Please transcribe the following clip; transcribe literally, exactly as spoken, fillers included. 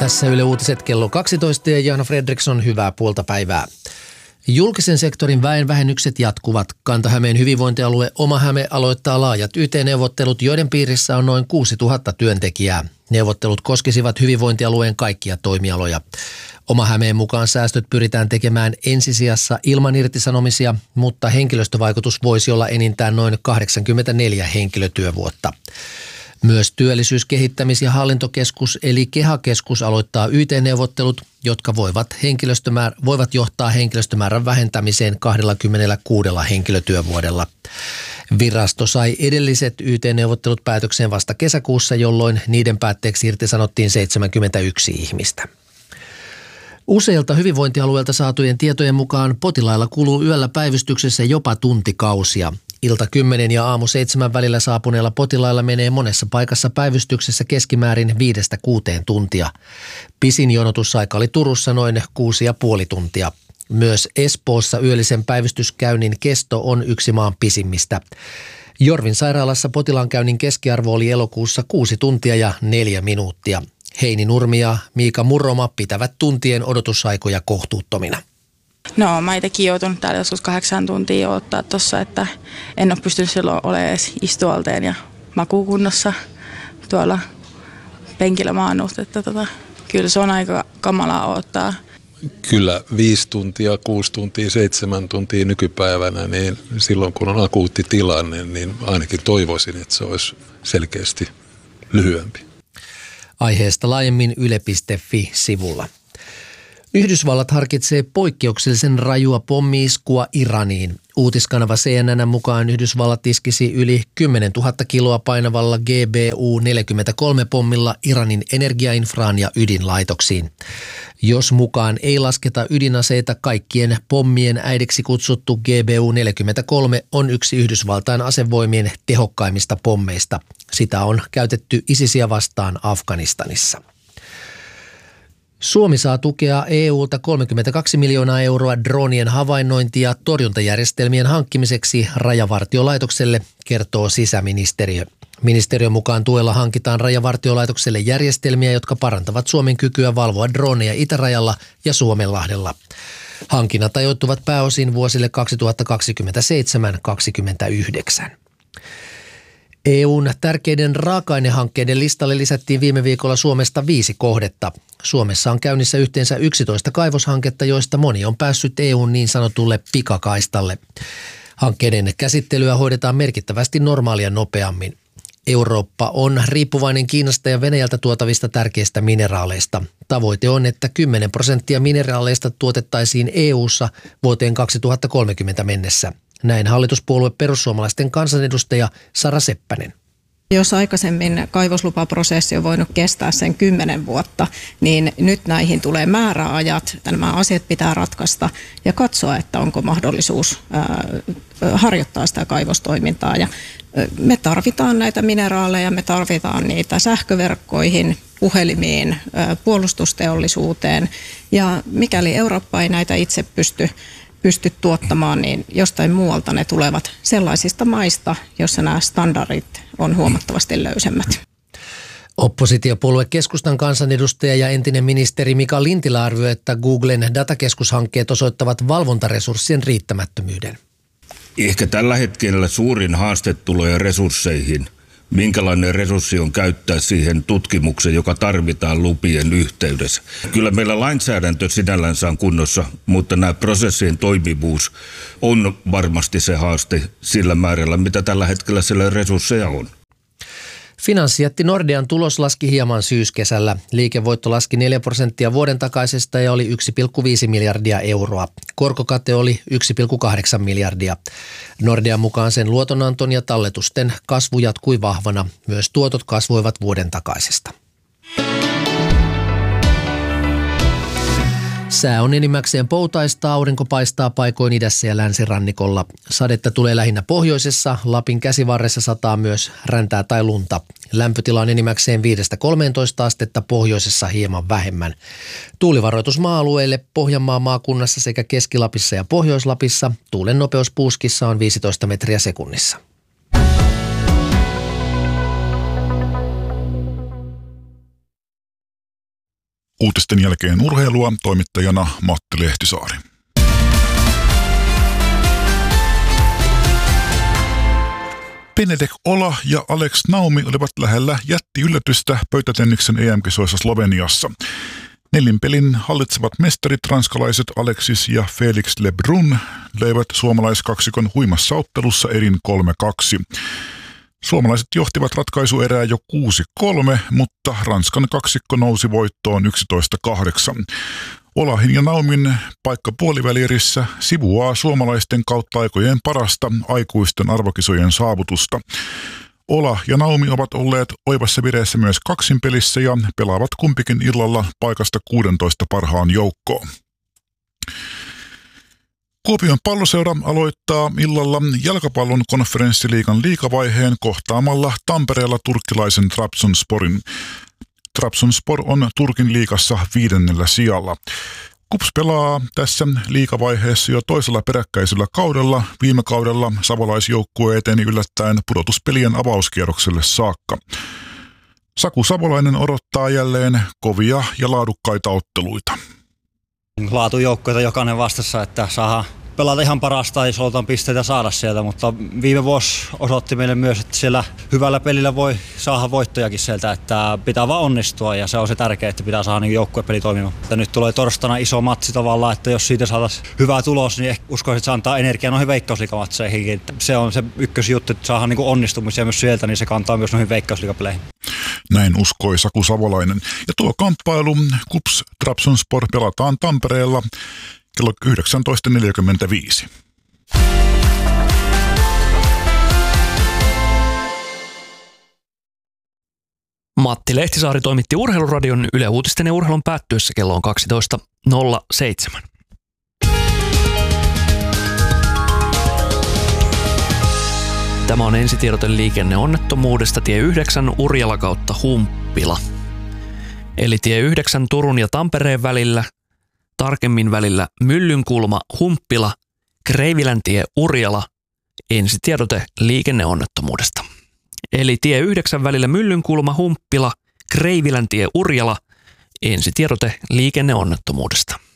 Tässä Yle Uutiset kello kaksitoista ja Jaana Fredriksson, hyvää puolta päivää. Julkisen sektorin väenvähennykset jatkuvat. Kanta-Hämeen hyvinvointialue Oma-Häme aloittaa laajat Y T-neuvottelut, joiden piirissä on noin kuusituhatta työntekijää. Neuvottelut koskisivat hyvinvointialueen kaikkia toimialoja. Oma-Hämeen mukaan säästöt pyritään tekemään ensisijassa ilman irtisanomisia, mutta henkilöstövaikutus voisi olla enintään noin kahdeksankymmentäneljä henkilötyövuotta. Myös työllisyyskehittämis- ja hallintokeskus eli KEHA-keskus aloittaa Y T-neuvottelut, jotka voivat, henkilöstömäär- voivat johtaa henkilöstömäärän vähentämiseen kaksikymmentäkuusi henkilötyövuodella. Virasto sai edelliset Y T-neuvottelut päätökseen vasta kesäkuussa, jolloin niiden päätteeksi irtisanottiin seitsemänkymmentäyksi ihmistä. Useilta hyvinvointialueilta saatujen tietojen mukaan potilailla kuluu yöllä päivystyksessä jopa tuntikausia. Ilta kymmenen ja aamu seitsemän välillä saapuneilla potilailla menee monessa paikassa päivystyksessä keskimäärin viidestä kuuteen tuntia. Pisin jonotusaika oli Turussa noin kuusi ja puoli tuntia. Myös Espoossa yöllisen päivystyskäynnin kesto on yksi maan pisimmistä. Jorvin sairaalassa potilaankäynnin keskiarvo oli elokuussa kuusi tuntia ja neljä minuuttia. Heini Nurmi ja Miika Murroma pitävät tuntien odotusaikoja kohtuuttomina. No mä itsekin joutunut täällä joskus kahdeksan tuntia odottaa tuossa, että en ole pystynyt silloin olemaan edes istualteen ja makuukunnossa tuolla penkillä maannut, että tota, kyllä se on aika kamalaa odottaa. Kyllä viisi tuntia, kuusi tuntia, seitsemän tuntia nykypäivänä, niin silloin kun on akuutti tilanne, niin ainakin toivoisin, että se olisi selkeästi lyhyempi. Aiheesta laajemmin yle piste fi-sivulla. Yhdysvallat harkitsee poikkeuksellisen rajua pommi-iskua Iraniin. Uutiskanava C N N mukaan Yhdysvallat iskisi yli kymmenentuhatta kiloa painavalla G B U neljäkymmentäkolme-pommilla Iranin energiainfraan ja ydinlaitoksiin. Jos mukaan ei lasketa ydinaseita, kaikkien pommien äidiksi kutsuttu G B U neljäkymmentäkolme on yksi Yhdysvaltain asevoimien tehokkaimmista pommeista. Sitä on käytetty ISISiä vastaan Afganistanissa. Suomi saa tukea E U:lta kolmekymmentäkaksi miljoonaa euroa droonien havainnointi- ja torjuntajärjestelmien hankkimiseksi Rajavartiolaitokselle, kertoo sisäministeriö. Ministeriön mukaan tuella hankitaan Rajavartiolaitokselle järjestelmiä, jotka parantavat Suomen kykyä valvoa droneja itärajalla ja Suomenlahdella. Hankinnat ajoittuvat pääosin vuosille kaksituhattakaksikymmentäseitsemän kaksikymmentäyhdeksän. E U:n tärkeiden raaka-ainehankkeiden listalle lisättiin viime viikolla Suomesta viisi kohdetta. Suomessa on käynnissä yhteensä yksitoista kaivoshanketta, joista moni on päässyt E U:n niin sanotulle pikakaistalle. Hankkeiden käsittelyä hoidetaan merkittävästi normaalia nopeammin. Eurooppa on riippuvainen Kiinasta ja Venäjältä tuotavista tärkeistä mineraaleista. Tavoite on, että kymmenen prosenttia mineraaleista tuotettaisiin E U:ssa vuoteen kaksituhattakolmekymmentä mennessä. Näin hallituspuolue perussuomalaisten kansanedustaja Sara Seppänen. Jos aikaisemmin kaivoslupaprosessi on voinut kestää sen kymmenen vuotta, niin nyt näihin tulee määräajat. Nämä asiat pitää ratkaista ja katsoa, että onko mahdollisuus ää, harjoittaa sitä kaivostoimintaa. Ja me tarvitaan näitä mineraaleja, me tarvitaan niitä sähköverkkoihin, puhelimiin, ää, puolustusteollisuuteen. Ja mikäli Eurooppa ei näitä itse pysty pysty tuottamaan, niin jostain muualta ne tulevat sellaisista maista, jossa nämä standardit on huomattavasti löysemmät. Oppositiopuolue Keskustan kansanedustaja ja entinen ministeri Mika Lintilä arvioi, että Googlen datakeskushankkeet osoittavat valvontaresurssien riittämättömyyden. Ehkä tällä hetkellä suurin haaste tulee resursseihin. Minkälainen resurssi on käyttää siihen tutkimukseen, joka tarvitaan lupien yhteydessä. Kyllä meillä lainsäädäntö sinällänsä on kunnossa, mutta nämä prosessien toimivuus on varmasti se haaste sillä määrällä, mitä tällä hetkellä siellä resursseja on. Finanssijätti Nordean tulos laski hieman syyskesällä. Liikevoitto laski neljä prosenttia vuoden takaisesta ja oli yksi pilkku viisi miljardia euroa. Korkokate oli yksi pilkku kahdeksan miljardia. Nordean mukaan sen luotonanton ja talletusten kasvu jatkui vahvana. Myös tuotot kasvoivat vuoden takaisesta. Sää on enimmäkseen poutaista, aurinko paistaa paikoin idässä ja länsirannikolla. Sadetta tulee lähinnä pohjoisessa, Lapin käsivarressa sataa myös räntää tai lunta. Lämpötila on enimmäkseen viidestä kolmeentoista astetta, pohjoisessa hieman vähemmän. Tuulivaroitus maa-alueille Pohjanmaan maakunnassa sekä Keski-Lapissa ja Pohjois-Lapissa. Tuulen nopeus puuskissa on viisitoista metriä sekunnissa. Uutisten jälkeen urheilua, toimittajana Matti Lehtisaari. Benedek Ola ja Alex Naumi olivat lähellä jättiyllätystä pöytätenniksen E M-kisoissa Sloveniassa. Nelinpelin hallitsevat mestarit ranskalaiset Alexis ja Felix Lebrun löivät suomalaiskaksikon huimassa ottelussa erin kolme kaksi. Suomalaiset johtivat ratkaisuerää jo kuusi kolme, mutta Ranskan kaksikko nousi voittoon yksitoista kahdeksan. Olahin ja Naumin paikka puolivälierissä sivuaa suomalaisten kautta aikojen parasta aikuisten arvokisojen saavutusta. Ola ja Naumi ovat olleet oivassa vireessä myös kaksinpelissä ja pelaavat kumpikin illalla paikasta kuusitoista parhaan joukkoon. Kuopion Palloseura aloittaa illalla jalkapallon konferenssiliigan liigavaiheen kohtaamalla Tampereella turkkilaisen Trabzonsporin. Trabzonspor on Turkin liigassa viidennellä sijalla. KuPS pelaa tässä liigavaiheessa jo toisella peräkkäisellä kaudella. Viime kaudella savolaisjoukkue eteni yllättäen pudotuspelien avauskierrokselle saakka. Saku Savolainen odottaa jälleen kovia ja laadukkaita otteluita. Laatujoukkoita jokainen vastassa, että saadaan pelata ihan parasta, jos halutaan pisteitä saada sieltä, mutta viime vuosi osoitti meille myös, että siellä hyvällä pelillä voi saada voittojakin sieltä, että pitää vaan onnistua ja se on se tärkeää, että pitää saada niin joukkuepeli toimimaan. Että nyt tulee torstaina iso matsi tavallaan, että jos siitä saataisiin hyvä tulos, niin ehkä uskoisin, että se antaa energiaa noihin veikkausliigamatseihin. Se on se ykkösjuttu, että saadaan niin onnistumisia myös sieltä, niin se kantaa myös noihin veikkausliigapeleihin. Näin uskoi Saku Savolainen. Ja tuo kamppailu KuPS Trabzonspor pelataan Tampereella kello yhdeksäntoista neljäkymmentäviisi. Matti Lehtisaari toimitti Urheiluradion Yle Uutisten ja urheilun päättyessä kello on kaksitoista nolla seitsemän. Tämä on ensitiedote liikenneonnettomuudesta tie yhdeksän Urjala kautta Humppila. Eli tie yhdeksän Turun ja Tampereen välillä, tarkemmin välillä Myllynkulma Humppila, Kreiviläntie Urjala, ensitiedote liikenneonnettomuudesta. Eli tie yhdeksän välillä Myllynkulma Humppila, Kreiviläntie Urjala, ensitiedote liikenneonnettomuudesta.